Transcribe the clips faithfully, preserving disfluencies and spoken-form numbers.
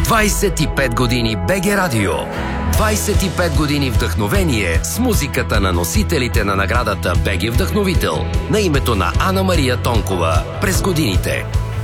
двайсет и пет години БГ Радио. двайсет и пет години вдъхновение с музиката на носителите на наградата БГ Вдъхновител на името на Ана Мария Тонкова през годините.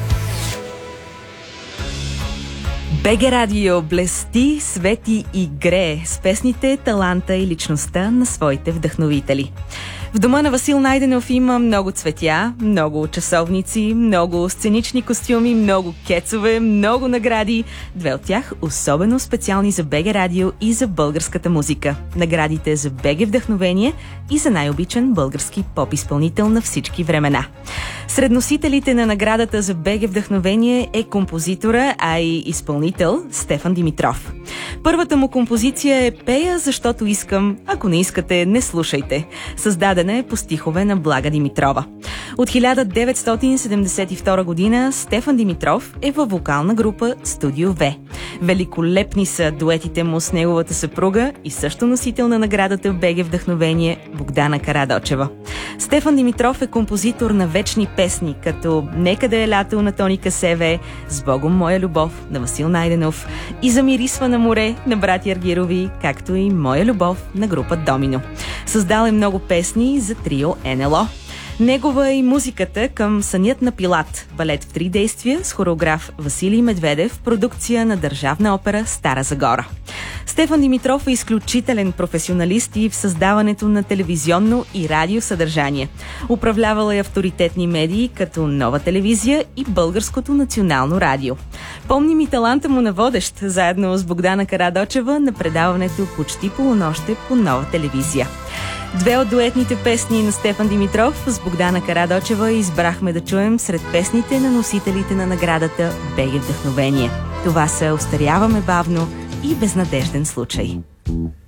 БГ Радио блести, свети и грее с песните, таланта и личността на своите вдъхновители. В дома на Васил Найденов има много цветя, много часовници, много сценични костюми, много кецове, много награди. Две от тях особено специални за БГ Радио и за българската музика. Наградите за БГ Вдъхновение и за най-обичан български поп-изпълнител на всички времена. Сред носителите на наградата за БГ Вдъхновение е композитора, а и изпълнител Стефан Димитров. Първата му композиция е "Пея, защото искам, ако не искате, не слушайте", създадена е по стихове на Блага Димитрова. От хиляда деветстотин седемдесет и втора година Стефан Димитров е във вокална група Студио В. Великолепни са дуетите му с неговата съпруга и също носител на наградата БГ Вдъхновение Богдана Карадочева. Стефан Димитров е композитор на вечни песни, като "Нека да е лято" на Тони Касеве, "С Богом моя любов" на Васил Найденов и "Замирисва на море" на братя Аргирови, както и "Моя любов" на група Домино. Създал е много песни за трио НЛО. Негова е и музиката към "Сънят на Пилат", балет в три действия с хореограф Василий Медведев, продукция на Държавна опера Стара Загора. Стефан Димитров е изключителен професионалист и в създаването на телевизионно и радио съдържание. Управлявал е авторитетни медии като Нова телевизия и Българското национално радио. Помним и таланта му на водещ, заедно с Богдана Карадочева на предаването "Почти полунощ" по Нова телевизия. Две от дуетните песни на Стефан Димитров с Богдана Карадочева избрахме да чуем сред песните на носителите на наградата БГ Вдъхновение. Това са "Остаряваме бавно" и "Безнадежден случай".